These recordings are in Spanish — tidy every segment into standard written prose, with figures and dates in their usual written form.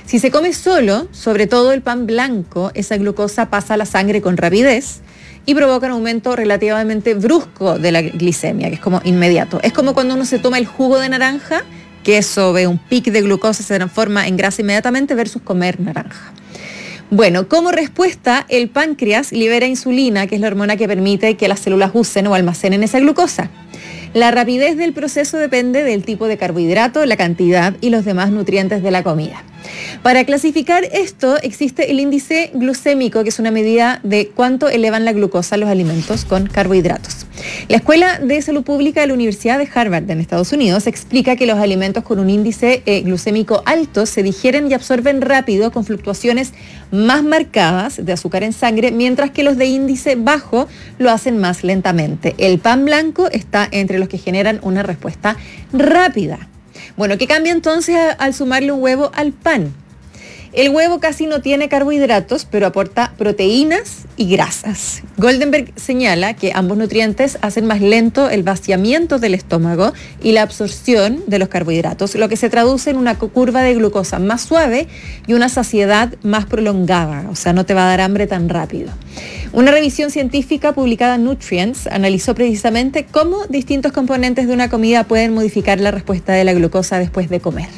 Si se come solo, sobre todo el pan blanco, esa glucosa pasa a la sangre con rapidez y provoca un aumento relativamente brusco de la glicemia, que es como inmediato. Es como cuando uno se toma el jugo de naranja, que eso ve un pic de glucosa, se transforma en grasa inmediatamente, versus comer naranja. Bueno, como respuesta, el páncreas libera insulina, que es la hormona que permite que las células usen o almacenen esa glucosa. La rapidez del proceso depende del tipo de carbohidrato, la cantidad y los demás nutrientes de la comida. Para clasificar esto, existe el índice glucémico, que es una medida de cuánto elevan la glucosa a los alimentos con carbohidratos. La Escuela de Salud Pública de la Universidad de Harvard en Estados Unidos explica que los alimentos con un índice glucémico alto se digieren y absorben rápido con fluctuaciones más marcadas de azúcar en sangre, mientras que los de índice bajo lo hacen más lentamente. El pan blanco está entre los que generan una respuesta rápida. Bueno, ¿qué cambia entonces al sumarle un huevo al pan? El huevo casi no tiene carbohidratos, pero aporta proteínas y grasas. Goldenberg señala que ambos nutrientes hacen más lento el vaciamiento del estómago y la absorción de los carbohidratos, lo que se traduce en una curva de glucosa más suave y una saciedad más prolongada, o sea, no te va a dar hambre tan rápido. Una revisión científica publicada en Nutrients analizó precisamente cómo distintos componentes de una comida pueden modificar la respuesta de la glucosa después de comer.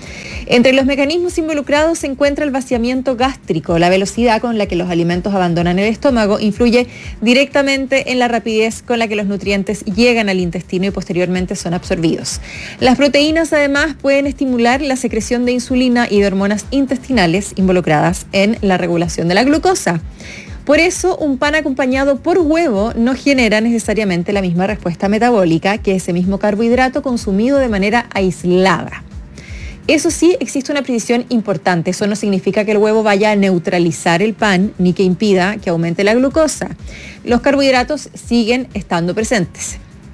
Entre los mecanismos involucrados se encuentra el vaciamiento gástrico. La velocidad con la que los alimentos abandonan el estómago influye directamente en la rapidez con la que los nutrientes llegan al intestino y posteriormente son absorbidos. Las proteínas además pueden estimular la secreción de insulina y de hormonas intestinales involucradas en la regulación de la glucosa. Por eso, un pan acompañado por huevo no genera necesariamente la misma respuesta metabólica que ese mismo carbohidrato consumido de manera aislada. Eso sí, existe una precisión importante. Eso no significa que el huevo vaya a neutralizar el pan ni que impida que aumente la glucosa. Los carbohidratos siguen estando presentes.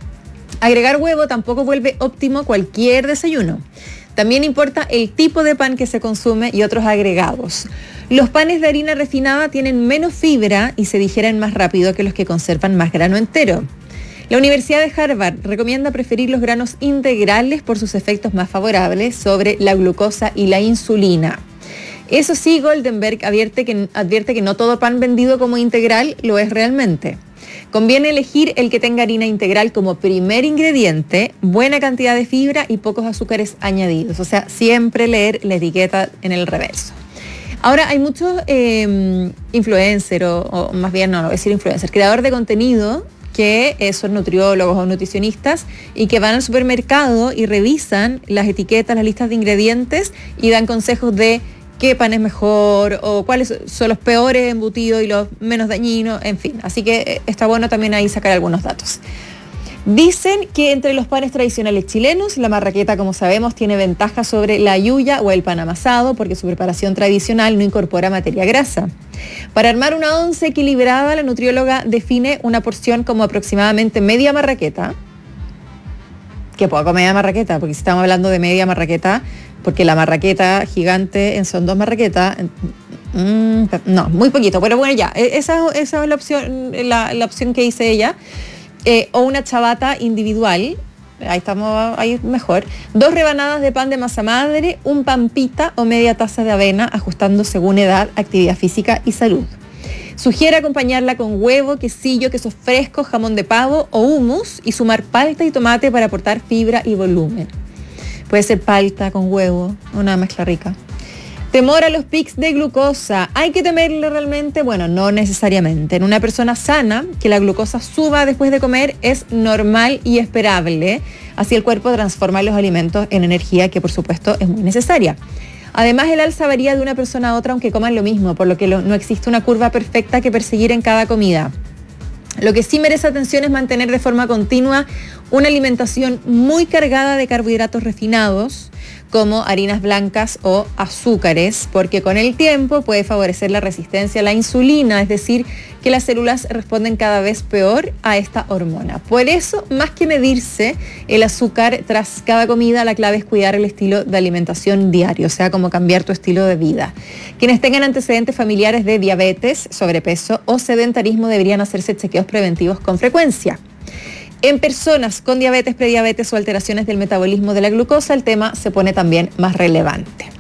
Agregar huevo tampoco vuelve óptimo cualquier desayuno. También importa el tipo de pan que se consume y otros agregados. Los panes de harina refinada tienen menos fibra y se digieren más rápido que los que conservan más grano entero. La Universidad de Harvard recomienda preferir los granos integrales por sus efectos más favorables sobre la glucosa y la insulina. Eso sí, Goldenberg advierte que no todo pan vendido como integral lo es realmente. Conviene elegir el que tenga harina integral como primer ingrediente, buena cantidad de fibra y pocos azúcares añadidos. O sea, siempre leer la etiqueta en el reverso. Ahora, hay muchos influencers, o más bien no voy a decir influencers, creador de contenido que son nutriólogos o nutricionistas y que van al supermercado y revisan las etiquetas, las listas de ingredientes y dan consejos de qué pan es mejor o cuáles son los peores embutidos y los menos dañinos, en fin. Así que está bueno también ahí sacar algunos datos. Dicen que entre los panes tradicionales chilenos, la marraqueta, como sabemos, tiene ventajas sobre la yuya o el pan amasado porque su preparación tradicional no incorpora materia grasa. Para armar una once equilibrada, la nutrióloga define una porción como aproximadamente media marraqueta. ¿Qué poco media marraqueta? Porque si estamos hablando de media marraqueta, porque la marraqueta gigante son 2 marraquetas, no, muy poquito. Pero bueno, ya, esa es la opción que hice ella. O una ciabatta individual, ahí mejor, 2 rebanadas de pan de masa madre, un pan pita o media taza de avena, ajustando según edad, actividad física y salud. Sugiere acompañarla con huevo, quesillo, quesos frescos, jamón de pavo o hummus y sumar palta y tomate para aportar fibra y volumen. Puede ser palta con huevo, una mezcla rica. Temor a los pics de glucosa. ¿Hay que temerle realmente? Bueno, no necesariamente. En una persona sana, que la glucosa suba después de comer es normal y esperable. Así el cuerpo transforma los alimentos en energía, que por supuesto es muy necesaria. Además, el alza varía de una persona a otra aunque coman lo mismo, por lo que no existe una curva perfecta que perseguir en cada comida. Lo que sí merece atención es mantener de forma continua una alimentación muy cargada de carbohidratos refinados, como harinas blancas o azúcares, porque con el tiempo puede favorecer la resistencia a la insulina, es decir, que las células responden cada vez peor a esta hormona. Por eso, más que medirse el azúcar tras cada comida, la clave es cuidar el estilo de alimentación diario, o sea, como cambiar tu estilo de vida. Quienes tengan antecedentes familiares de diabetes, sobrepeso o sedentarismo deberían hacerse chequeos preventivos con frecuencia. En personas con diabetes, prediabetes o alteraciones del metabolismo de la glucosa, el tema se pone también más relevante.